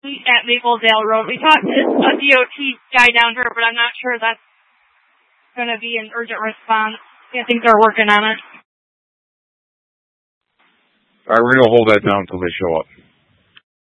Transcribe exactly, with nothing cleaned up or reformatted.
at Mapledale Road. We talked to a D O T guy down here, but I'm not sure that's going to be an urgent response. I think they're working on it. All right, we're going to hold that down until they show up.